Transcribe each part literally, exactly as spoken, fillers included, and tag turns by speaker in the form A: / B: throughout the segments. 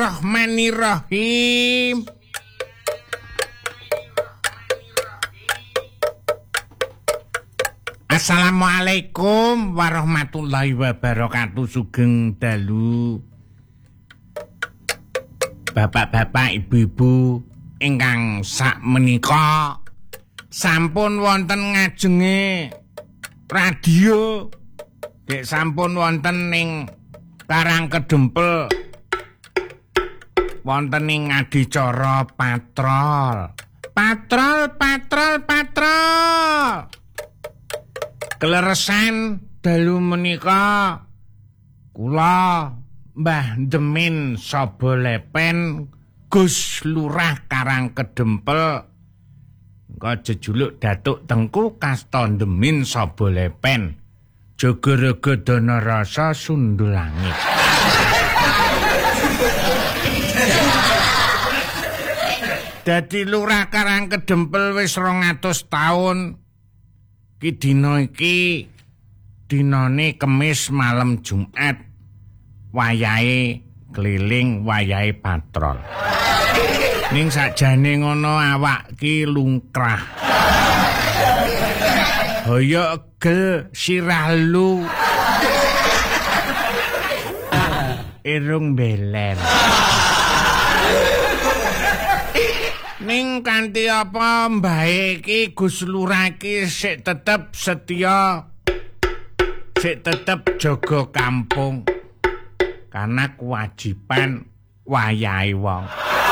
A: Bismillahirrahmanirrahim. Assalamualaikum warahmatullahi wabarakatuh. Sugeng dalu bapak-bapak, ibu-ibu ingkang sakmenika sampun wonten ngajenge radio, dek sampun wonten ning Karangkedempel, wonten ing adicara patrol. Patrol, patrol, patrol. Kleresan dalu menika kula Mbah Demin Saba Lepen Gus Lurah Karangkedempel, engko jejuluk Datuk Tengku Kasta Demin Saba Lepen, Jaga-raga dana rasa sundul langit. Dadi Lurah Karangkedempel wis rong atus taun. Ki dina iki dinane Kemis malam Jumat, wayahe keliling, wayahe patrol. Ning sakjane ngono awak ki lungkrah. Hoyo egel sirah lu. Irung beler. Ning kanthi apa mbae iki Gus Lurah iki sik tetep setya, sik tetep jaga kampung, karena kewajiban wayahe wong.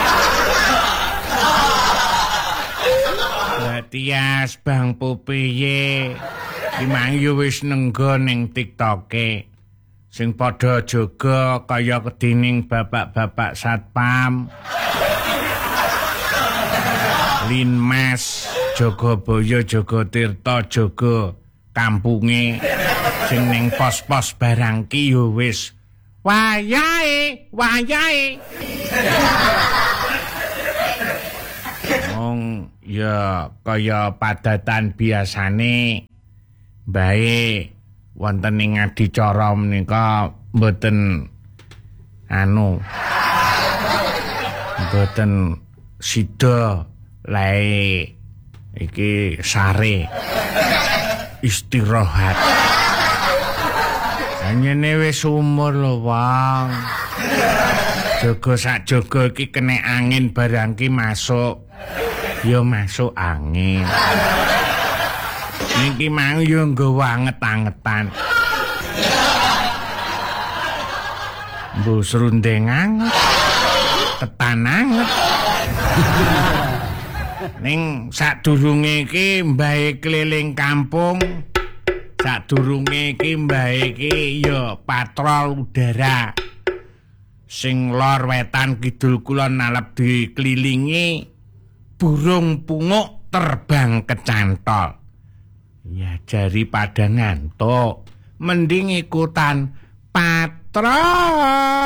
A: Tias Bang Popeye imang yo wis nenggo ning TikToke sing padha jaga kaya kedining bapak-bapak satpam, Linmas, Jogobaya, Jogotirta, jaga kampunge sing ning pos-pos barang ki yo wis wayahe, wayahe. Wong ya kaya padatan biasane bae wonten ing adicara menika mboten anu mboten sida lae iki sare istirahat. Anyene wis umur lho, Wong. Jaga sak jaga iki kena angin barang ki masuk. Ya masuk angin. Niki mau yo nggawa anget-angetan. Mbuh srundeng anget, ketan anget. Ning sadurunge iki mbahe keliling kampung, sadurunge iki mbahe iki ya patrol udara. Sing lor wetan kidul kulon nalep dikelilingi burung punguk terbang kecantol. Ya daripada ngantuk, mending ikutan patrol.